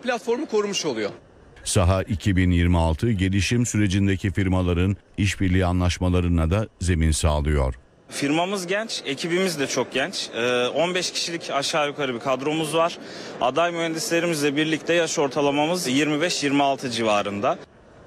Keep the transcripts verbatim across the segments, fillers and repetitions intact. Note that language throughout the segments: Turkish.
platformu korumuş oluyor. Saha iki bin yirmi altı gelişim sürecindeki firmaların işbirliği anlaşmalarına da zemin sağlıyor. Firmamız genç, ekibimiz de çok genç. on beş kişilik aşağı yukarı bir kadromuz var. Aday mühendislerimizle birlikte yaş ortalamamız yirmi beş yirmi altı civarında.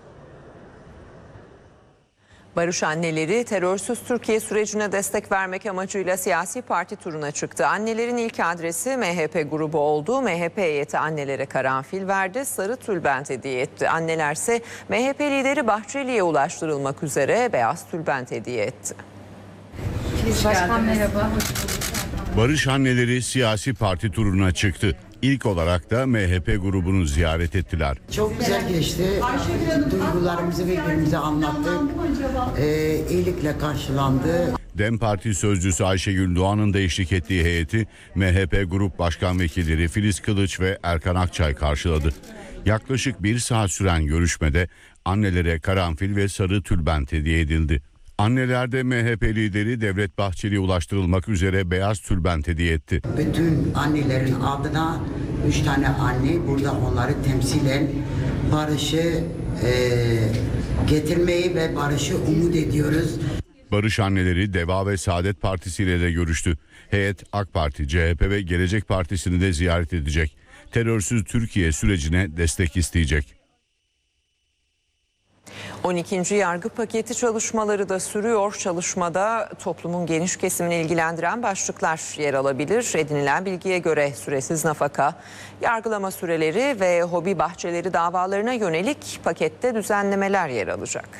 Barış Anneleri terörsüz Türkiye sürecine destek vermek amacıyla siyasi parti turuna çıktı. Annelerin ilk adresi M H P grubu oldu. M H P heyeti annelere karanfil verdi, sarı tülbent hediye etti. Annelerse M H P lideri Bahçeli'ye ulaştırılmak üzere beyaz tülbent hediye etti. Başkan merhaba. Barış Anneleri siyasi parti turuna çıktı. İlk olarak da M H P grubunu ziyaret ettiler. Çok güzel geçti. Duygularımızı birbirimize anlattık. Ee, iyilikle karşılandı. DEM Parti sözcüsü Ayşegül Doğan'ın da eşlik ettiği heyeti M H P Grup Başkan Vekilleri Filiz Kılıç ve Erkan Akçay karşıladı. Yaklaşık bir saat süren görüşmede annelere karanfil ve sarı tülbent hediye edildi. Anneler de M H P lideri Devlet Bahçeli'ye ulaştırılmak üzere beyaz tülbent hediye etti. Bütün annelerin adına üç tane anne burada onları temsilen barışı e, getirmeyi ve barışı umut ediyoruz. Barış Anneleri Deva ve Saadet Partisi ile de görüştü. Heyet AK Parti, C H P ve Gelecek Partisi'ni de ziyaret edecek. Terörsüz Türkiye sürecine destek isteyecek. on ikinci yargı paketi çalışmaları da sürüyor. Çalışmada toplumun geniş kesimini ilgilendiren başlıklar yer alabilir. Edinilen bilgiye göre süresiz nafaka, yargılama süreleri ve hobi bahçeleri davalarına yönelik pakette düzenlemeler yer alacak.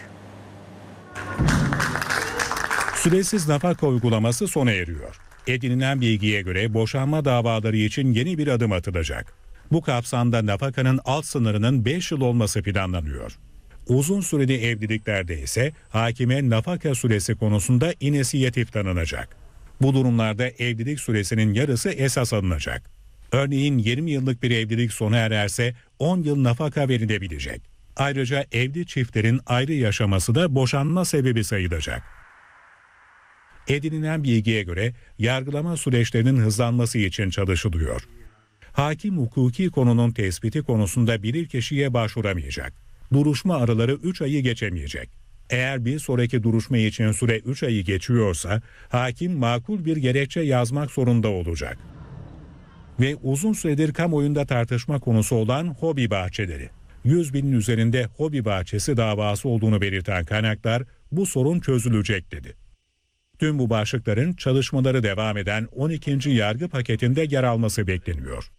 Süresiz nafaka uygulaması sona eriyor. Edinilen bilgiye göre boşanma davaları için yeni bir adım atılacak. Bu kapsamda nafakanın alt sınırının beş yıl olması planlanıyor. Uzun süreli evliliklerde ise hakime nafaka süresi konusunda inisiyatif tanınacak. Bu durumlarda evlilik süresinin yarısı esas alınacak. Örneğin yirmi yıllık bir evlilik sona ererse on yıl nafaka verilebilecek. Ayrıca evli çiftlerin ayrı yaşaması da boşanma sebebi sayılacak. Edinilen bilgiye göre yargılama süreçlerinin hızlanması için çalışılıyor. Hakim hukuki konunun tespiti konusunda bilirkişiye başvuramayacak. Duruşma araları üç ayı geçemeyecek. Eğer bir sonraki duruşma için süre üç ayı geçiyorsa hakim makul bir gerekçe yazmak zorunda olacak. Ve uzun süredir kamuoyunda tartışma konusu olan hobi bahçeleri. yüz binin üzerinde hobi bahçesi davası olduğunu belirten kaynaklar bu sorun çözülecek dedi. Tüm bu başlıkların çalışmaları devam eden on ikinci yargı paketinde yer alması bekleniyor.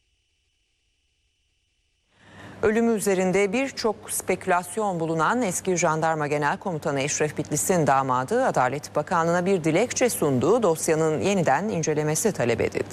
Ölümü üzerinde birçok spekülasyon bulunan eski Jandarma Genel Komutanı Eşref Bitlis'in damadı Adalet Bakanlığı'na bir dilekçe sunduğu dosyanın yeniden incelemesi talep edildi.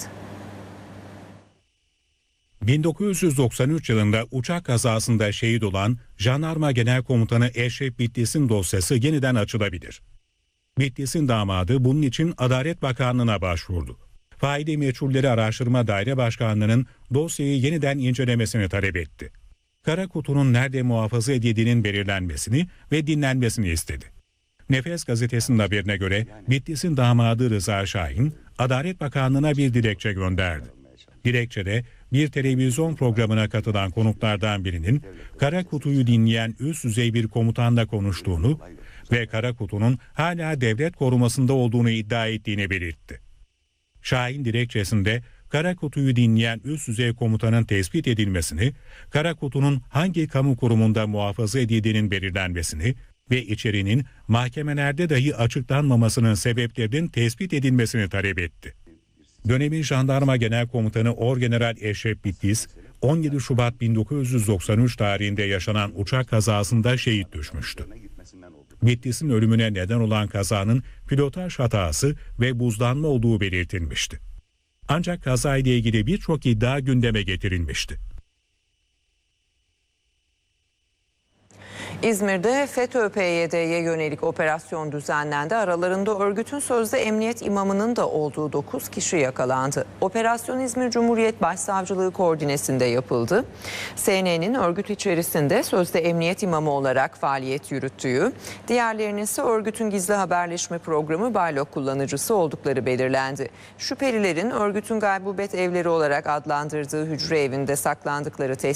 bin dokuz yüz doksan üç yılında uçak kazasında şehit olan Jandarma Genel Komutanı Eşref Bitlis'in dosyası yeniden açılabilir. Bitlis'in damadı bunun için Adalet Bakanlığı'na başvurdu. Faili Meçhulleri Araştırma Daire Başkanlığı'nın dosyayı yeniden incelemesini talep etti. Kara kutunun nerede muhafaza edildiğinin belirlenmesini ve dinlenmesini istedi. Nefes gazetesinin haberine göre Bitlis'in damadı Rıza Şahin, Adalet Bakanlığı'na bir dilekçe gönderdi. Dilekçede bir televizyon programına katılan konuklardan birinin kara kutuyu dinleyen üst düzey bir komutanla konuştuğunu ve kara kutunun hala devlet korumasında olduğunu iddia ettiğini belirtti. Şahin dilekçesinde kara kutuyu dinleyen üst düzey komutanın tespit edilmesini, kara kutunun hangi kamu kurumunda muhafaza edildiğinin belirlenmesini ve içeriğinin mahkemelerde dahi açıklanmamasının sebeplerinin tespit edilmesini talep etti. Dönemin Jandarma Genel Komutanı Orgeneral Eşref Bitlis, on yedi Şubat bin dokuz yüz doksan üç tarihinde yaşanan uçak kazasında şehit düşmüştü. Bitlis'in ölümüne neden olan kazanın pilotaj hatası ve buzlanma olduğu belirtilmişti. Ancak kazayla ilgili birçok iddia gündeme getirilmişti. İzmir'de FETÖ P Y D'ye yönelik operasyon düzenlendi. Aralarında örgütün sözde emniyet imamının da olduğu dokuz kişi yakalandı. Operasyon İzmir Cumhuriyet Başsavcılığı koordinesinde yapıldı. S N'nin örgüt içerisinde sözde emniyet imamı olarak faaliyet yürüttüğü, diğerlerinin ise örgütün gizli haberleşme programı Baylok kullanıcısı oldukları belirlendi. Şüphelilerin örgütün gaybubet evleri olarak adlandırdığı hücre evinde saklandıkları tespit